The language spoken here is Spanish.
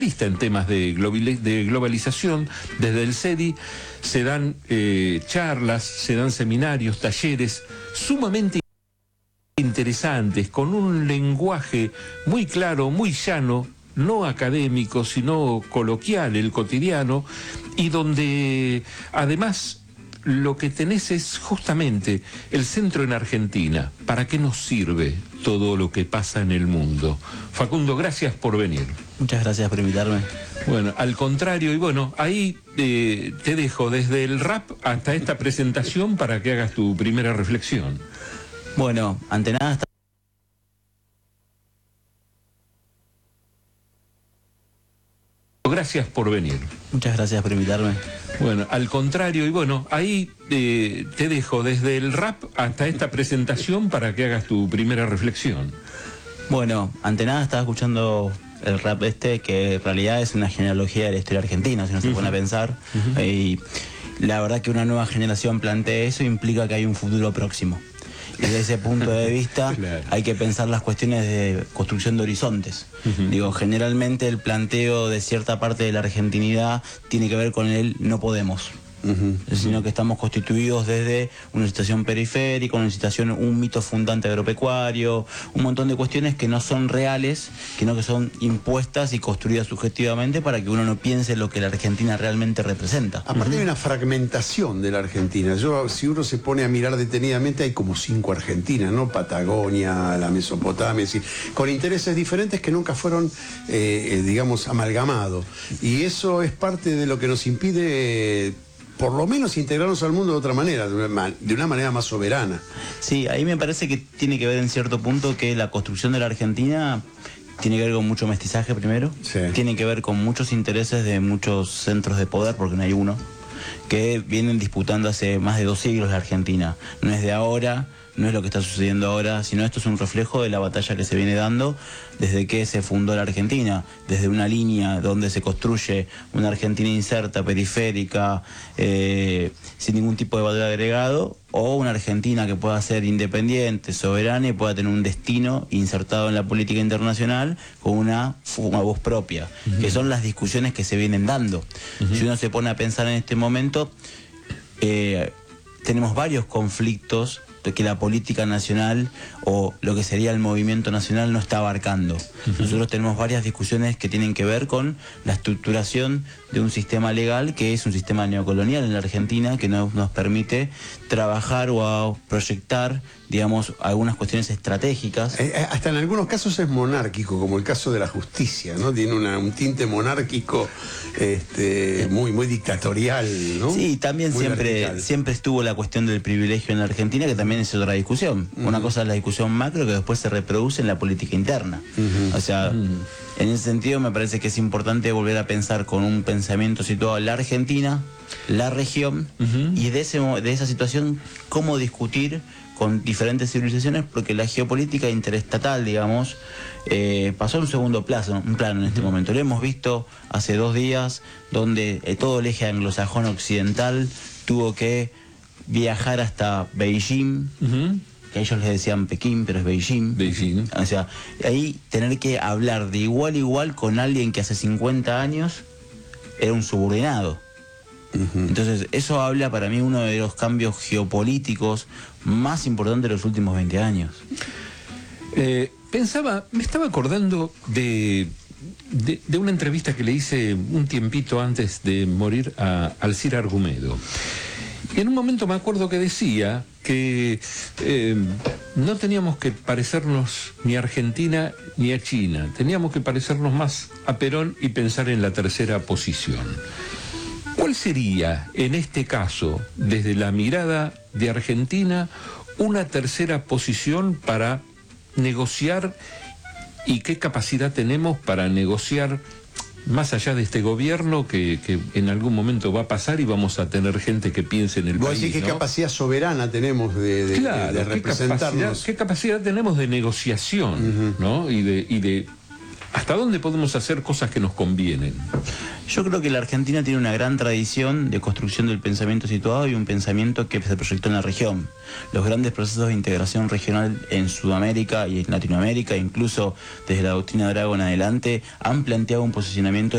en temas de globalización. Desde el CEDI se dan charlas, se dan seminarios, talleres sumamente interesantes, con un lenguaje muy claro, muy llano, no académico, sino coloquial, el cotidiano, y donde además lo que tenés es justamente el centro en Argentina. ¿Para qué nos sirve todo lo que pasa en el mundo? Facundo, gracias por venir. Muchas gracias por invitarme. Bueno, al contrario, y bueno, ahí te dejo desde el rap hasta esta presentación para que hagas tu primera reflexión. Bueno, ante nada... Gracias por venir. Muchas gracias por invitarme. Bueno, al contrario, y bueno, ahí te dejo desde el rap hasta esta presentación para que hagas tu primera reflexión. Bueno, ante nada estaba escuchando el rap que en realidad es una genealogía de la historia argentina, si no se pone a pensar. Y la verdad que una nueva generación plantee eso implica que hay un futuro próximo. Y desde ese punto de vista claro, hay que pensar las cuestiones de construcción de horizontes. Digo, generalmente el planteo de cierta parte de la argentinidad tiene que ver con el no podemos. Sino que estamos constituidos desde una situación periférica, una situación, un mito fundante agropecuario, un montón de cuestiones que no son reales, sino que son impuestas y construidas subjetivamente para que uno no piense lo que la Argentina realmente representa. Aparte hay una fragmentación de la Argentina. Si uno se pone a mirar detenidamente, hay como 5 Argentinas, ¿no? Patagonia, la Mesopotamia, con intereses diferentes que nunca fueron, digamos, amalgamados. Y eso es parte de lo que nos impide... por lo menos integrarnos al mundo de otra manera, de una manera más soberana. Sí, ahí me parece que tiene que ver en cierto punto que la construcción de la Argentina tiene que ver con mucho mestizaje primero, sí, tiene que ver con muchos intereses de muchos centros de poder, porque no hay uno, que vienen disputando hace más de 2 siglos la Argentina. No es de ahora, no es lo que está sucediendo ahora, sino esto es un reflejo de la batalla que se viene dando desde que se fundó la Argentina, desde una línea donde se construye una Argentina inserta, periférica, sin ningún tipo de valor agregado, o una Argentina que pueda ser independiente, soberana y pueda tener un destino insertado en la política internacional con una voz propia, que son las discusiones que se vienen dando. Si uno se pone a pensar en este momento, tenemos varios conflictos que la política nacional o lo que sería el movimiento nacional no está abarcando. Nosotros tenemos varias discusiones que tienen que ver con la estructuración de un sistema legal que es un sistema neocolonial en la Argentina, que no nos permite trabajar o proyectar, digamos, algunas cuestiones estratégicas. Hasta en algunos casos es monárquico, como el caso de la justicia, ¿no? Tiene un tinte monárquico muy dictatorial, ¿no? Sí, también siempre estuvo la cuestión del privilegio en la Argentina, que también es otra discusión. Una cosa es la discusión macro que después se reproduce en la política interna. O sea, en ese sentido me parece que es importante volver a pensar con un pensamiento situado en la Argentina, la región, y de esa situación cómo discutir con diferentes civilizaciones, porque la geopolítica interestatal, digamos, pasó a un segundo plano en este momento. Lo hemos visto hace 2 días, donde todo el eje anglosajón occidental tuvo que viajar hasta Beijing, que ellos les decían Pekín, pero es Beijing. O sea, ahí tener que hablar de igual a igual con alguien que hace 50 años era un subordinado. Entonces, eso habla para mí uno de los cambios geopolíticos más importantes de los últimos 20 años. Me estaba acordando de una entrevista que le hice un tiempito antes de morir a Alcira Argumedo. Y en un momento me acuerdo que decía que no teníamos que parecernos ni a Argentina ni a China, teníamos que parecernos más a Perón y pensar en la tercera posición. ¿Cuál sería, en este caso, desde la mirada de Argentina, una tercera posición para negociar, y qué capacidad tenemos para negociar más allá de este gobierno que en algún momento va a pasar y vamos a tener gente que piense en el país? Vos decís qué capacidad soberana tenemos de representarnos. ¿Qué capacidad tenemos de negociación, ¿no? Y de hasta dónde podemos hacer cosas que nos convienen. Yo creo que la Argentina tiene una gran tradición de construcción del pensamiento situado y un pensamiento que se proyectó en la región. Los grandes procesos de integración regional en Sudamérica y en Latinoamérica, incluso desde la doctrina Drago en adelante, han planteado un posicionamiento